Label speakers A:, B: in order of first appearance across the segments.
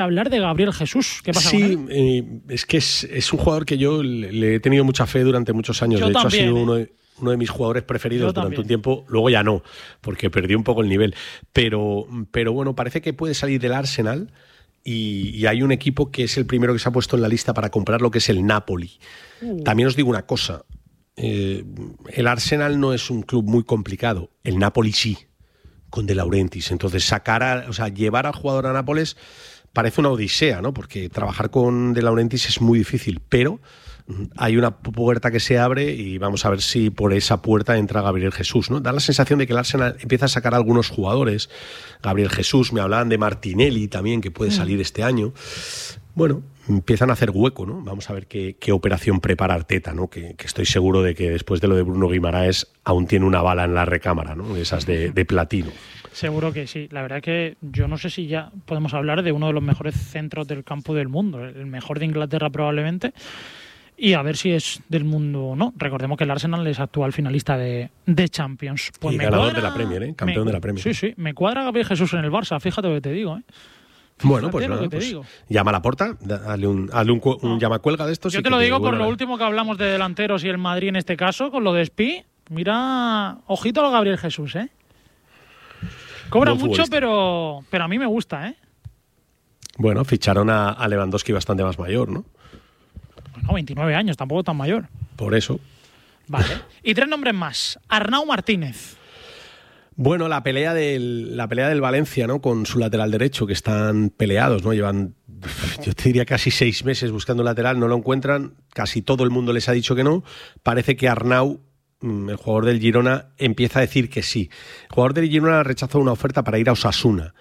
A: hablar de Gabriel Jesús. ¿Qué pasa con
B: él? Es que es un jugador que yo le he tenido mucha fe durante muchos años.
A: Yo
B: de hecho,
A: también,
B: ha sido uno de mis jugadores preferidos durante un tiempo. Luego ya no, porque perdió un poco el nivel. Pero bueno, parece que puede salir del Arsenal y hay un equipo que es el primero que se ha puesto en la lista para comprar, lo que es el Napoli. También os digo una cosa. El Arsenal no es un club muy complicado. El Napoli sí, con De Laurentiis. Entonces, llevar al jugador a Nápoles parece una odisea, ¿no? Porque trabajar con De Laurentiis es muy difícil, pero hay una puerta que se abre y vamos a ver si por esa puerta entra Gabriel Jesús, ¿no? Da la sensación de que el Arsenal empieza a sacar a algunos jugadores. Gabriel Jesús, me hablaban de Martinelli también, que puede salir este año. Bueno, empiezan a hacer hueco, ¿no? Vamos a ver qué operación prepara Arteta, ¿no? Que estoy seguro de que después de lo de Bruno Guimaraes aún tiene una bala en la recámara, ¿no? Esas de platino.
A: Seguro que sí. La verdad que yo no sé si ya podemos hablar de uno de los mejores centros del campo del mundo, el mejor de Inglaterra probablemente, y a ver si es del mundo o no. Recordemos que el Arsenal es actual finalista de Champions.
B: Pues y ganador de la Premier, ¿eh? Campeón de la Premier.
A: Sí, me cuadra Gabriel Jesús en el Barça, fíjate lo que te digo, ¿eh?
B: Bueno, pues nada, llama a la puerta, dale un llamacuelga de estos.
A: Yo te lo digo por lo último que hablamos de delanteros y el Madrid en este caso, con lo de Spi. Mira, ojito a Gabriel Jesús, ¿eh? Cobra mucho, pero a mí me gusta, ¿eh?
B: Bueno, ficharon a Lewandowski bastante más mayor, ¿no?
A: Bueno, 29 años, tampoco tan mayor.
B: Por eso.
A: Vale. Y 3 nombres más. Arnau Martínez.
B: Bueno, la pelea del Valencia, ¿no? Con su lateral derecho, que están peleados, ¿no? Llevan, yo te diría, casi 6 meses buscando un lateral, no lo encuentran, casi todo el mundo les ha dicho que no. Parece que Arnau, el jugador del Girona, empieza a decir que sí. El jugador del Girona rechazó una oferta para ir a Osasuna.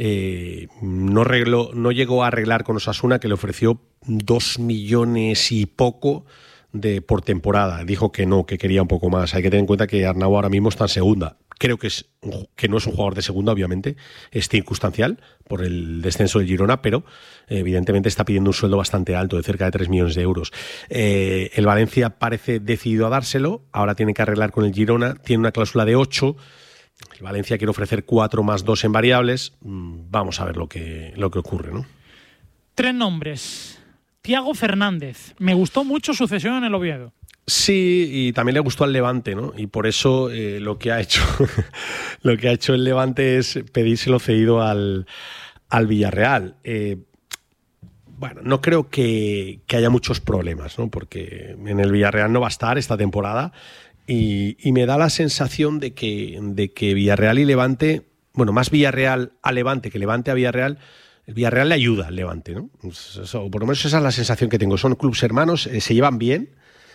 B: No llegó a arreglar con Osasuna, que le ofreció 2 millones y poco por temporada. Dijo que no, que quería un poco más. Hay que tener en cuenta que Arnau ahora mismo está en segunda. Creo que no es un jugador de segunda, obviamente, es circunstancial por el descenso del Girona, pero evidentemente está pidiendo un sueldo bastante alto, de cerca de 3 millones de euros. El Valencia parece decidido a dárselo, ahora tiene que arreglar con el Girona, tiene una cláusula de 8, el Valencia quiere ofrecer 4 más 2 en variables, vamos a ver lo que ocurre, ¿no?
A: 3 nombres. Thiago Fernández, me gustó mucho su cesión en el Oviedo.
B: Sí, y también le gustó al Levante, ¿no? Y por eso lo que ha hecho el Levante es pedírselo cedido al Villarreal. Bueno, no creo que haya muchos problemas, ¿no? Porque en el Villarreal no va a estar esta temporada y me da la sensación de que Villarreal y Levante, bueno, más Villarreal a Levante que Levante a Villarreal. El Villarreal le ayuda al Levante, ¿no? Por lo menos esa es la sensación que tengo. Son clubes hermanos, se llevan bien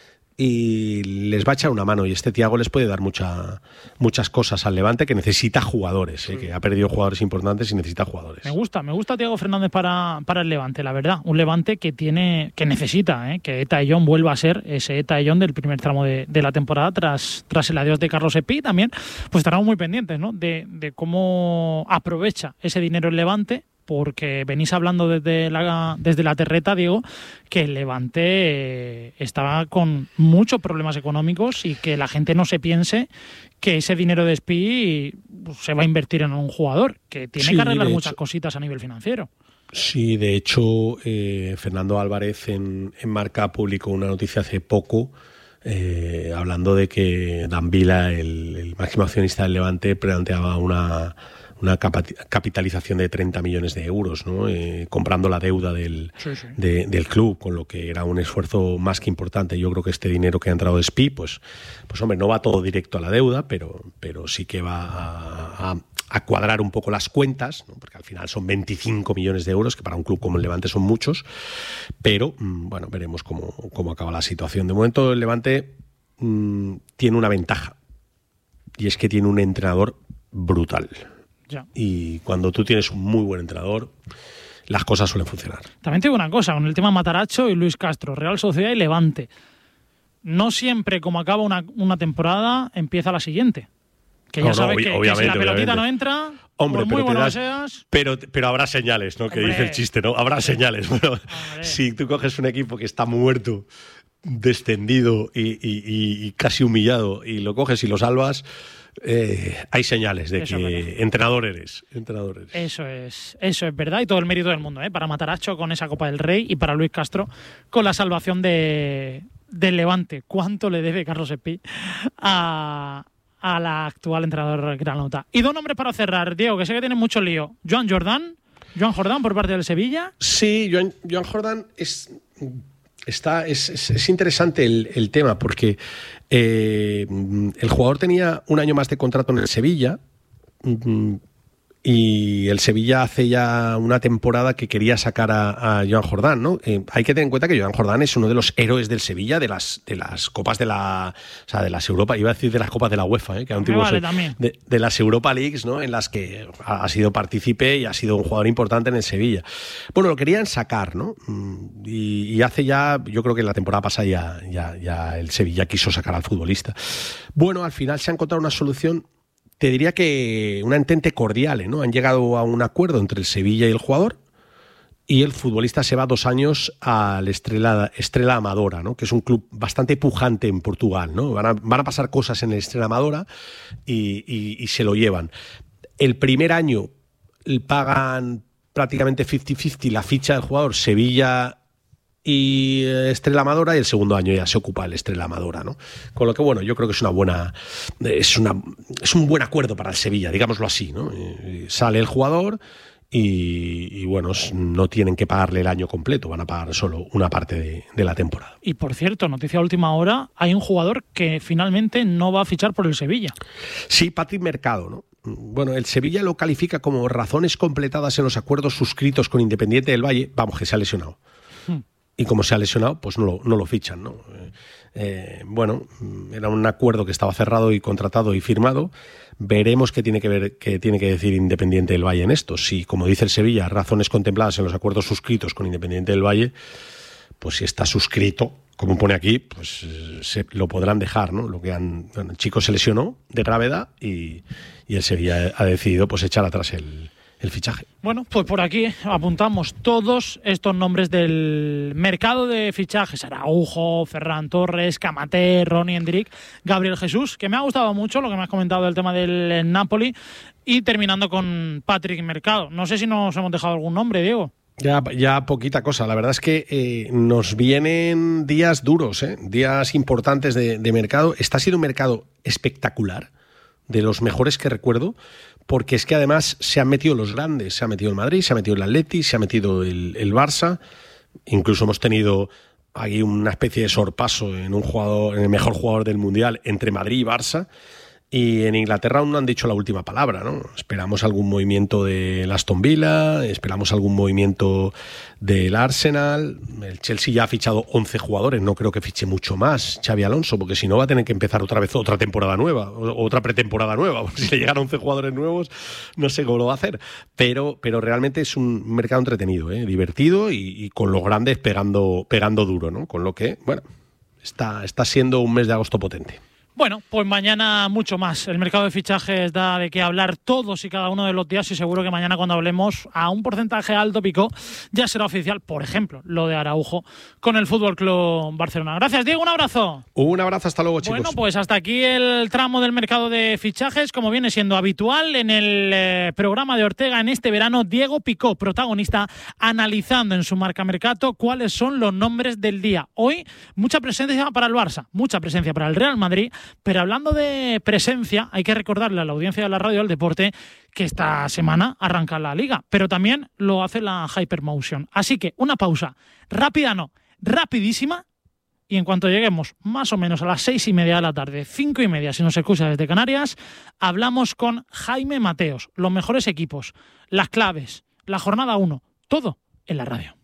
B: y les va a echar una mano. Y este Thiago les puede dar muchas cosas al Levante, que necesita jugadores, que ha perdido jugadores importantes y necesita jugadores.
A: Me gusta Thiago Fernández para el Levante, la verdad. Un Levante que necesita que Eta Ellón vuelva a ser ese Eta Ellón del primer tramo de la temporada tras el adiós de Carlos Espí. También pues estaremos muy pendientes, ¿no? de cómo aprovecha ese dinero el Levante, porque venís hablando desde la terreta, Diego, que el Levante estaba con muchos problemas económicos y que la gente no se piense que ese dinero de Espí se va a invertir en un jugador que tiene que arreglar muchas cositas a nivel financiero.
B: Sí, de hecho, Fernando Álvarez en Marca publicó una noticia hace poco hablando de que Dan Vila, el máximo accionista del Levante, planteaba una capitalización de 30 millones de euros, ¿no? Comprando la deuda del club, con lo que era un esfuerzo más que importante. Yo creo que este dinero que ha entrado de SPI, pues hombre, no va todo directo a la deuda, pero sí que va a cuadrar un poco las cuentas, ¿no? Porque al final son 25 millones de euros, que para un club como el Levante son muchos, pero bueno, veremos cómo acaba la situación. De momento el Levante tiene una ventaja, y es que tiene un entrenador brutal. Ya. Y cuando tú tienes un muy buen entrenador, las cosas suelen funcionar.
A: También te digo una cosa, con el tema Matarazzo y Luis Castro, Real Sociedad y Levante. No siempre, como acaba una temporada, empieza la siguiente. Que ya sabes que si la pelotita no entra,
B: hombre,
A: por muy bueno que seas...
B: Pero habrá señales, ¿no? Que dice el chiste, ¿no? Habrá señales. Bueno, si tú coges un equipo que está muerto, descendido y casi humillado, y lo coges y lo salvas, hay señales de
A: eso
B: que entrenador eres.
A: Eso es verdad, y todo el mérito del mundo, para Matarazzo con esa Copa del Rey y para Luis Castro con la salvación del Levante. ¿Cuánto le debe Carlos Espí a la actual entrenador granota? Y dos nombres para cerrar, Diego, que sé que tienen mucho lío. Joan Jordán por parte del Sevilla.
B: Sí, Joan Jordán es interesante el tema, porque el jugador tenía un año más de contrato en el Sevilla, y el Sevilla hace ya una temporada que quería sacar a Joan Jordán, ¿no? Hay que tener en cuenta que Joan Jordán es uno de los héroes del Sevilla de las copas de las Europa, iba a decir de las copas de la UEFA, que antiguo de las Europa Leagues, ¿no? En las que ha sido partícipe y ha sido un jugador importante en el Sevilla. Bueno, lo querían sacar, ¿no? Y hace ya, yo creo que la temporada pasada ya el Sevilla quiso sacar al futbolista. Bueno, al final se ha encontrado una solución. Te diría que una entente cordial, ¿no? Han llegado a un acuerdo entre el Sevilla y el jugador, y el futbolista se va 2 años al Estrela Amadora, ¿no? Que es un club bastante pujante en Portugal, ¿no? Van a pasar cosas en el Estrela Amadora y se lo llevan. El primer año pagan prácticamente 50-50 la ficha del jugador Sevilla y Estrela Amadora, y el segundo año ya se ocupa el Estrela Amadora, ¿no? Con lo que, bueno, yo creo que es un buen acuerdo para el Sevilla, digámoslo así, ¿no? Sale el jugador y bueno, no tienen que pagarle el año completo, van a pagar solo una parte de la temporada.
A: Y por cierto, noticia de última hora, hay un jugador que finalmente no va a fichar por el Sevilla.
B: Sí, Patrick Mercado, ¿no? Bueno, el Sevilla lo califica como razones completadas en los acuerdos suscritos con Independiente del Valle. Vamos, que se ha lesionado. Y como se ha lesionado, pues no lo fichan, ¿no? Bueno, era un acuerdo que estaba cerrado y contratado y firmado. Veremos qué tiene que decir Independiente del Valle en esto. Si, como dice el Sevilla, razones contempladas en los acuerdos suscritos con Independiente del Valle, pues si está suscrito, como pone aquí, pues lo podrán dejar, ¿no? El chico se lesionó de gravedad y el Sevilla ha decidido pues echar atrás el fichaje.
A: Bueno, pues por aquí apuntamos todos estos nombres del mercado de fichajes: Araujo, Ferran Torres, Camaté, Ronnie Endrick, Gabriel Jesús, que me ha gustado mucho lo que me has comentado del tema del Napoli, y terminando con Patrick Mercado. No sé si nos hemos dejado algún nombre, Diego.
B: Ya poquita cosa. La verdad es que nos vienen días duros, días importantes de mercado. Está siendo un mercado espectacular, de los mejores que recuerdo, porque es que además se han metido los grandes, se ha metido el Madrid, se ha metido el Atleti, se ha metido el Barça, incluso hemos tenido aquí una especie de sorpaso en el mejor jugador del Mundial entre Madrid y Barça. Y en Inglaterra aún no han dicho la última palabra, ¿no? Esperamos algún movimiento del Aston Villa, esperamos algún movimiento del Arsenal. El Chelsea ya ha fichado 11 jugadores, no creo que fiche mucho más Xabi Alonso, porque si no va a tener que empezar otra vez otra temporada nueva, otra pretemporada nueva. Si le llegan 11 jugadores nuevos, no sé cómo lo va a hacer. Pero realmente es un mercado entretenido, divertido y con los grandes pegando duro, ¿no? Con lo que, bueno, está siendo un mes de agosto potente.
A: Bueno, pues mañana mucho más. El mercado de fichajes da de qué hablar todos y cada uno de los días, y seguro que mañana, cuando hablemos a un porcentaje alto, Pico, ya será oficial, por ejemplo, lo de Araujo con el Fútbol Club Barcelona. Gracias, Diego, un abrazo.
B: Un abrazo, hasta luego, chicos.
A: Bueno, pues hasta aquí el tramo del mercado de fichajes, como viene siendo habitual en el programa de Ortega en este verano. Diego Picó, protagonista, analizando en su Marca Mercato cuáles son los nombres del día. Hoy, mucha presencia para el Barça, mucha presencia para el Real Madrid. Pero hablando de presencia, hay que recordarle a la audiencia de la Radio del Deporte que esta semana arranca la Liga, pero también lo hace la Hypermotion. Así que una pausa rápida, no, rapidísima, y en cuanto lleguemos más o menos a las 6:30 de la tarde, 5:30 si nos escucha desde Canarias, hablamos con Jaime Mateos, los mejores equipos, las claves, la jornada 1, todo en la radio.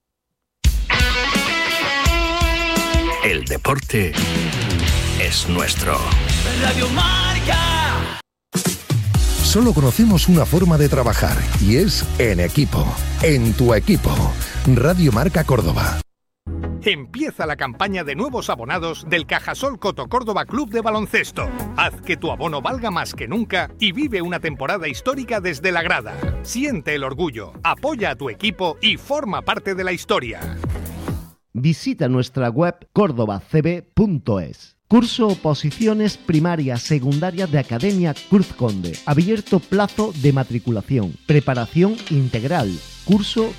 C: El deporte es nuestro.
D: Radio Marca.
E: Solo conocemos una forma de trabajar, y es en equipo. En tu equipo. Radio Marca Córdoba.
C: Empieza la campaña de nuevos abonados del Cajasol Coto Córdoba Club de Baloncesto. Haz que tu abono valga más que nunca y vive una temporada histórica desde la grada. Siente el orgullo, apoya a tu equipo y forma parte de la historia.
F: Visita nuestra web cordobacb.es. Curso Oposiciones Primaria Secundaria de Academia Cruz Conde. Abierto plazo de matriculación. Preparación integral. Curso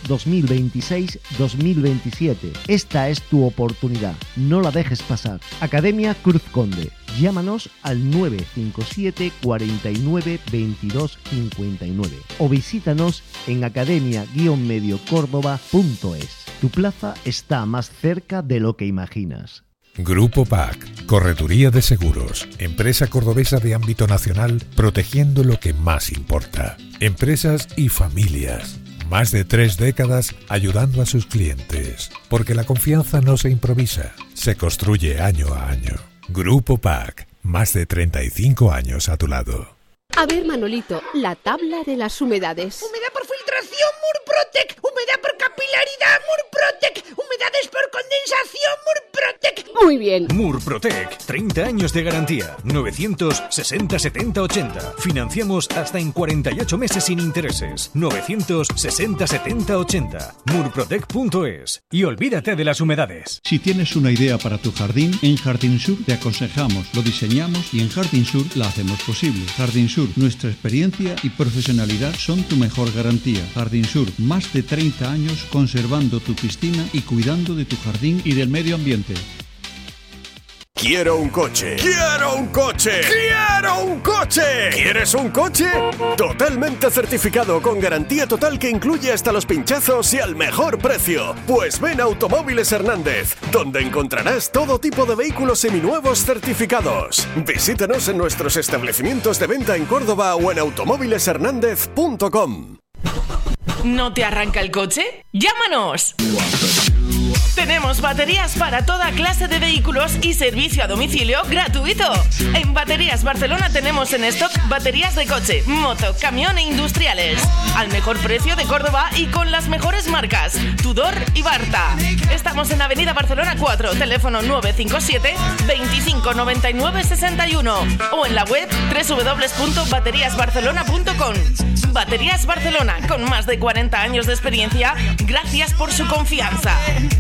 F: 2026-2027. Esta es tu oportunidad. No la dejes pasar. Academia Cruz Conde. Llámanos al 957 49 22 59 o visítanos en academia-mediocórdoba.es. Tu plaza está más cerca de lo que imaginas.
E: Grupo PAC, Correduría de Seguros, empresa cordobesa de ámbito nacional, protegiendo lo que más importa. Empresas y familias. Más de 3 décadas ayudando a sus clientes. Porque la confianza no se improvisa, se construye año a año. Grupo PAC, más de 35 años a tu lado.
G: A ver, Manolito, la tabla de las humedades.
H: Humedad por filtración, Murprotec. Humedad por capilaridad, Murprotec. Humedades por condensación, Murprotec.
G: Muy bien.
I: Murprotec, 30 años de garantía. 960 70 80. Financiamos hasta en 48 meses sin intereses. 960 70 80. Murprotec.es. Y olvídate de las humedades.
J: Si tienes una idea para tu jardín, en Jardín Sur te aconsejamos, lo diseñamos y en Jardín Sur la hacemos posible. Jardín Sur, nuestra experiencia y profesionalidad son tu mejor garantía. Jardín Sur, más de 30 años conservando tu piscina y cuidando de tu jardín y del medio ambiente.
K: Quiero un coche. ¡Quiero un coche! ¡Quiero un coche! ¿Quieres un coche? Totalmente certificado con garantía total que incluye hasta los pinchazos y al mejor precio. Pues ven a Automóviles Hernández, donde encontrarás todo tipo de vehículos seminuevos certificados. Visítanos en nuestros establecimientos de venta en Córdoba o en automóvileshernandez.com.
L: ¿No te arranca el coche? ¡Llámanos! Tenemos baterías para toda clase de vehículos y servicio a domicilio gratuito. En Baterías Barcelona tenemos en stock baterías de coche, moto, camión e industriales. Al mejor precio de Córdoba y con las mejores marcas, Tudor y Barta. Estamos en Avenida Barcelona 4, teléfono 957 25 99 61 o en la web www.bateriasbarcelona.com. Baterías Barcelona, con más de 40 años de experiencia, gracias por su confianza.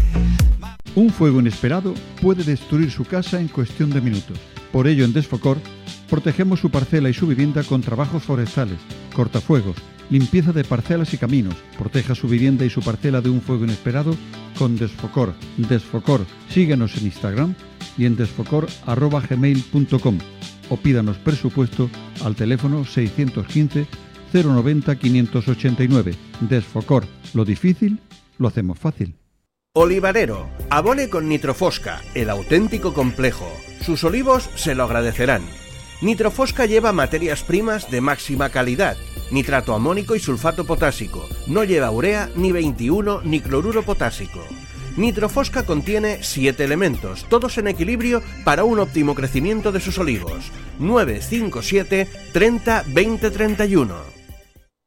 J: Un fuego inesperado puede destruir su casa en cuestión de minutos. Por ello, en Desfocor, protegemos su parcela y su vivienda con trabajos forestales, cortafuegos, limpieza de parcelas y caminos. Proteja su vivienda y su parcela de un fuego inesperado con Desfocor. Desfocor, síguenos en Instagram y en desfocor@gmail.com o pídanos presupuesto al teléfono 615 090 589. Desfocor, lo difícil lo hacemos fácil.
M: Olivarero, abone con Nitrofosca, el auténtico complejo. Sus olivos se lo agradecerán. Nitrofosca lleva materias primas de máxima calidad, nitrato amónico y sulfato potásico. No lleva urea, ni 21, ni cloruro potásico. Nitrofosca contiene 7 elementos, todos en equilibrio para un óptimo crecimiento de sus olivos. 957 30 20 31.